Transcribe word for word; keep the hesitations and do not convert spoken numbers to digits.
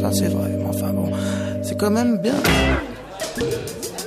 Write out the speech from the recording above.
c'est vrai, mais enfin bon, c'est quand même bien.